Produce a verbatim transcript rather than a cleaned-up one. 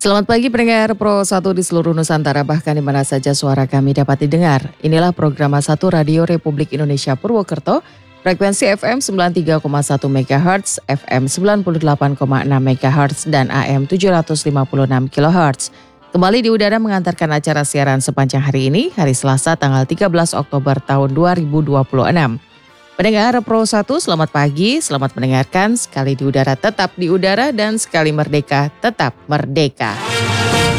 Selamat pagi pendengar Pro satu di seluruh Nusantara, bahkan di mana saja suara kami dapat didengar. Inilah program satu Radio Republik Indonesia Purwokerto, frekuensi F M sembilan puluh tiga koma satu megahertz, F M sembilan puluh delapan koma enam megahertz, dan A M tujuh ratus lima puluh enam kilohertz. Kembali di udara mengantarkan acara siaran sepanjang hari ini, hari Selasa tanggal tiga belas Oktober tahun dua ribu dua puluh enam. Pendengar Pro satu, selamat pagi, selamat mendengarkan. Sekali di udara tetap di udara dan sekali merdeka tetap merdeka.